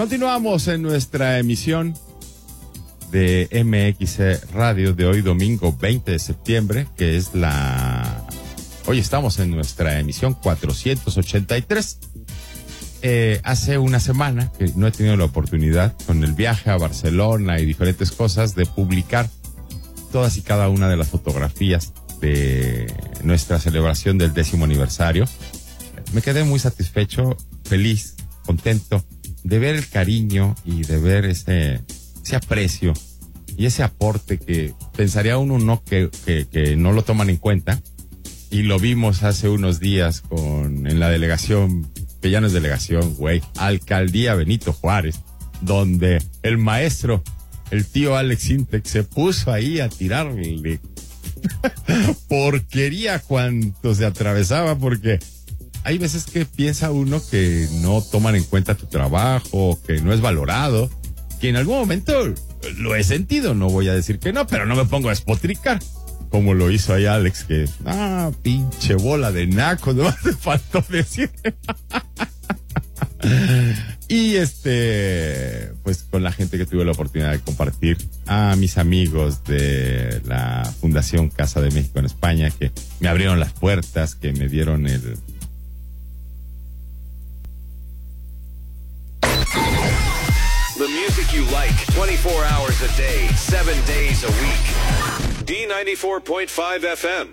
Continuamos en nuestra emisión de MX Radio de hoy domingo 20 de septiembre, que es hoy estamos en nuestra emisión 483. Hace una semana que no he tenido la oportunidad, con el viaje a Barcelona y diferentes cosas, de publicar todas y cada una de las fotografías de nuestra celebración del 10º aniversario. Me quedé muy satisfecho, feliz, contento de ver el cariño y de ver ese aprecio y ese aporte que pensaría uno que no lo toman en cuenta. Y lo vimos hace unos días en la delegación, que ya no es delegación, Alcaldía Benito Juárez, donde el maestro, el tío Alex Sintek, se puso ahí a tirarle porquería cuanto se atravesaba, porque hay veces que piensa uno que no toman en cuenta tu trabajo, que no es valorado, que en algún momento lo he sentido, no voy a decir que no, pero no me pongo a despotricar, como lo hizo ahí Alex, que, pinche bola de naco, no me faltó decir. Y pues con la gente que tuve la oportunidad de compartir, a mis amigos de la Fundación Casa de México en España, que me abrieron las puertas, que me dieron The music you like, 24 hours a day, 7 days a week. D94.5 FM.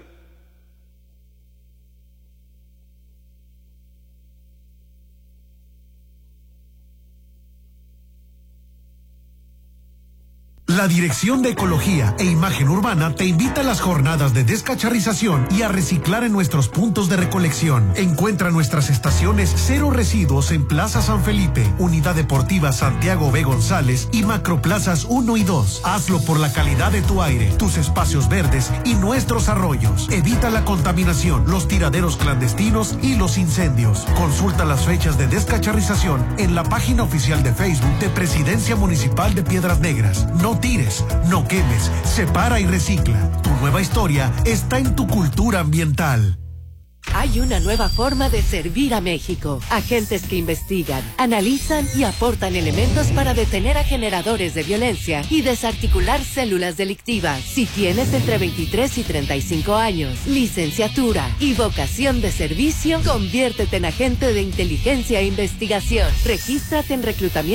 La Dirección de Ecología e Imagen Urbana te invita a las jornadas de descacharrización y a reciclar en nuestros puntos de recolección. Encuentra nuestras estaciones Cero Residuos en Plaza San Felipe, Unidad Deportiva Santiago B. González y Macroplazas 1 y 2. Hazlo por la calidad de tu aire, tus espacios verdes y nuestros arroyos. Evita la contaminación, los tiraderos clandestinos y los incendios. Consulta las fechas de descacharrización en la página oficial de Facebook de Presidencia Municipal de Piedras Negras. No tires, no quemes, separa y recicla. Tu nueva historia está en tu cultura ambiental. Hay una nueva forma de servir a México. Agentes que investigan, analizan y aportan elementos para detener a generadores de violencia y desarticular células delictivas. Si tienes entre 23 y 35 años, licenciatura y vocación de servicio, conviértete en agente de inteligencia e investigación. Regístrate en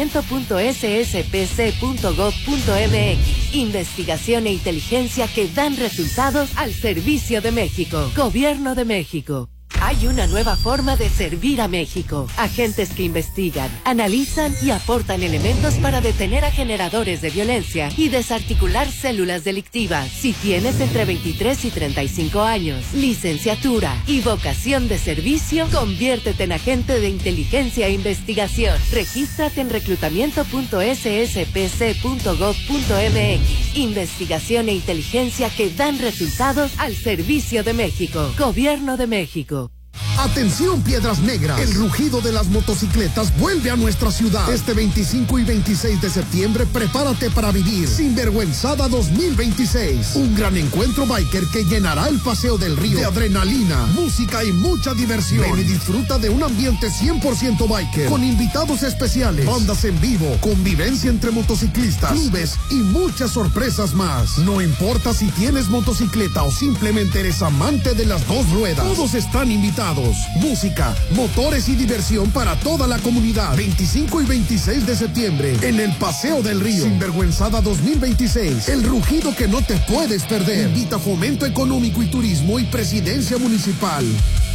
reclutamiento.sspc.gov.mx. Investigación e inteligencia que dan resultados al servicio de México. Gobierno de México. Hay una nueva forma de servir a México. Agentes que investigan, analizan y aportan elementos para detener a generadores de violencia y desarticular células delictivas. Si tienes entre 23 y 35 años, licenciatura y vocación de servicio, conviértete en agente de inteligencia e investigación. Regístrate en reclutamiento.sspc.gov.mx. Investigación e inteligencia que dan resultados al servicio de México. Gobierno de México. Atención, Piedras Negras, el rugido de las motocicletas vuelve a nuestra ciudad. Este 25 y 26 de septiembre, prepárate para vivir Sinvergüenzada 2026. Un gran encuentro biker que llenará el Paseo del Río de adrenalina, música y mucha diversión. Ven y disfruta de un ambiente 100% biker, con invitados especiales, bandas en vivo, convivencia entre motociclistas, clubes y muchas sorpresas más. No importa si tienes motocicleta o simplemente eres amante de las dos ruedas, todos están invitados. Música, motores y diversión para toda la comunidad. 25 y 26 de septiembre en el Paseo del Río. Sinvergüenzada 2026. El rugido que no te puedes perder. Invita Fomento Económico y Turismo y Presidencia Municipal.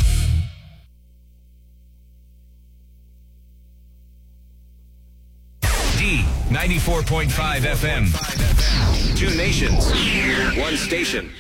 D94.5 FM. 2 nations, 1 station.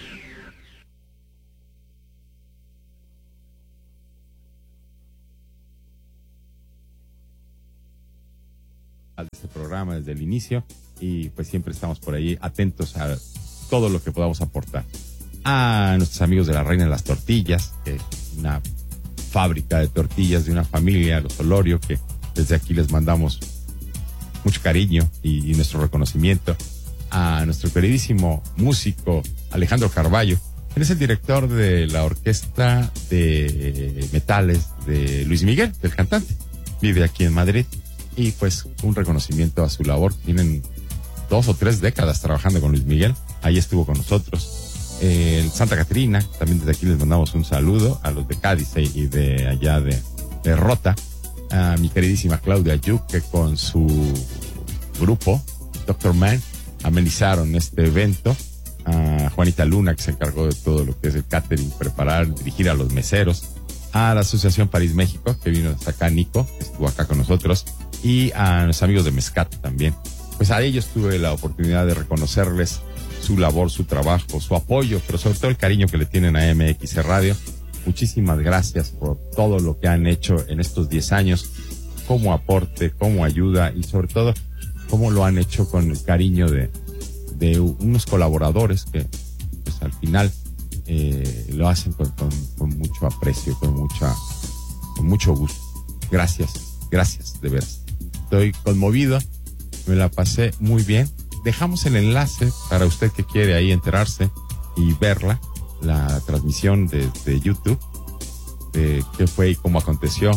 De este programa desde el inicio, y pues siempre estamos por ahí atentos a todo lo que podamos aportar. A nuestros amigos de la Reina de las Tortillas, que es una fábrica de tortillas de una familia, los Olorio, que desde aquí les mandamos mucho cariño y nuestro reconocimiento. A nuestro queridísimo músico Alejandro Carballo, él es el director de la orquesta de metales de Luis Miguel, del cantante, vive aquí en Madrid. y pues un reconocimiento a su labor. Tienen 2 o 3 décadas trabajando con Luis Miguel. Ahí estuvo con nosotros. En Santa Catrina, también desde aquí les mandamos un saludo a los de Cádiz y de allá de Rota. A mi queridísima Claudia Yuk, que con su grupo, Dr. Man, amenizaron este evento. A Juanita Luna, que se encargó de todo lo que es el catering, preparar, dirigir a los meseros. A la Asociación París México, que vino hasta acá, Nico, que estuvo acá con nosotros. Y a los amigos de Mezcat también. Pues a ellos tuve la oportunidad de reconocerles su labor, su trabajo, su apoyo, pero sobre todo el cariño que le tienen a MXC Radio. Muchísimas gracias por todo lo que han hecho en estos 10 años, como aporte, como ayuda y sobre todo cómo lo han hecho con el cariño de unos colaboradores que pues al final lo hacen con mucho aprecio, con mucho gusto. Gracias, de veras. Estoy conmovido, me la pasé muy bien. Dejamos el enlace para usted que quiere ahí enterarse y verla, la transmisión de YouTube, de qué fue y cómo aconteció.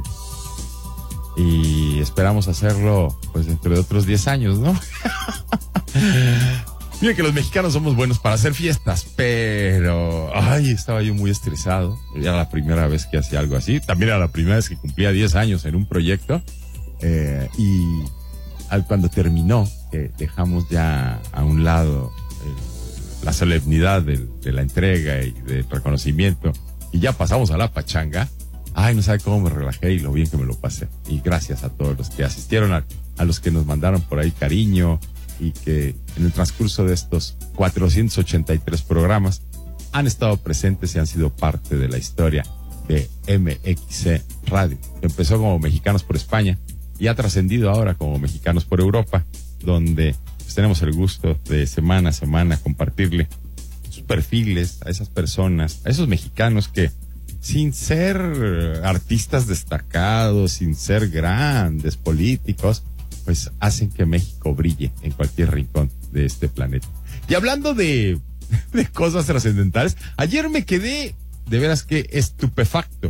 Y esperamos hacerlo pues dentro de otros 10 años, ¿no? Mira que los mexicanos somos buenos para hacer fiestas, pero estaba yo muy estresado. Era la primera vez que hacía algo así. También era la primera vez que cumplía 10 años en un proyecto. Y cuando terminó, dejamos ya a un lado la solemnidad de la entrega y del reconocimiento, y ya pasamos a la pachanga. No sabe cómo me relajé y lo bien que me lo pasé. Y gracias a todos los que asistieron, a los que nos mandaron por ahí cariño, y que en el transcurso de estos 483 programas han estado presentes y han sido parte de la historia de MXC Radio. Empezó como Mexicanos por España y ha trascendido ahora como Mexicanos por Europa, donde pues tenemos el gusto de semana a semana compartirle sus perfiles a esas personas, a esos mexicanos que, sin ser artistas destacados, sin ser grandes políticos, pues hacen que México brille en cualquier rincón de este planeta. Y hablando de cosas trascendentales, ayer me quedé de veras que estupefacto.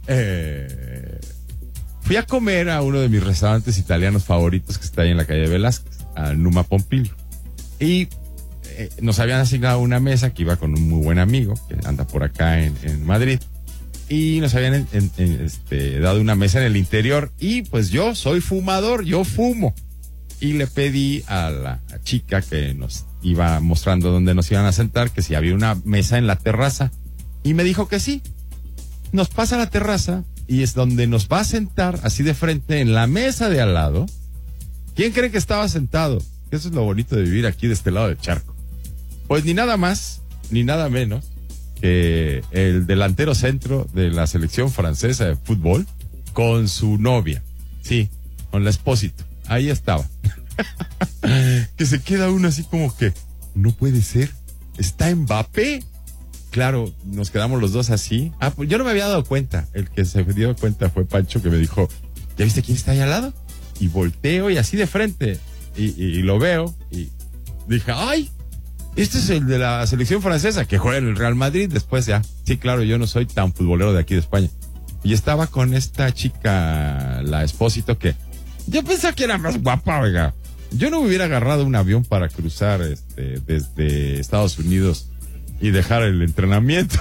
Fui a comer a uno de mis restaurantes italianos favoritos que está ahí en la calle de Velázquez, a Numa Pompilio. Y nos habían asignado una mesa que iba con un muy buen amigo que anda por acá en Madrid. Y nos habían dado una mesa en el interior. Y pues yo soy fumador, yo fumo. Y le pedí a la chica que nos iba mostrando dónde nos iban a sentar, que si había una mesa en la terraza. Y me dijo que sí. Nos pasa a la terraza y es donde nos va a sentar, así de frente, en la mesa de al lado. ¿Quién cree que estaba sentado? Eso es lo bonito de vivir aquí de este lado del charco. Pues ni nada más, ni nada menos que el delantero centro de la selección francesa de fútbol con su novia. Sí, con la Espósito. Ahí estaba. Que se queda uno así como que, no puede ser. ¿Está Mbappé? Claro, nos quedamos los dos así. Pues yo no me había dado cuenta. El que se dio cuenta fue Pancho, que me dijo, ¿ya viste quién está ahí al lado? Y volteo y así de frente. Y lo veo y dije, ¡ay! Este es el de la selección francesa que juega en el Real Madrid. Después ya, sí, claro, yo no soy tan futbolero de aquí de España. Y estaba con esta chica, la Espósito, que yo pensaba que era más guapa, oiga. Yo no me hubiera agarrado un avión para cruzar desde Estados Unidos y dejar el entrenamiento.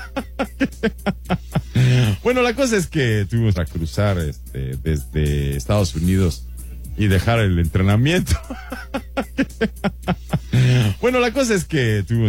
Bueno, la cosa es que tuvimos que cruzar desde Estados Unidos y dejar el entrenamiento. Bueno, la cosa es que tuvimos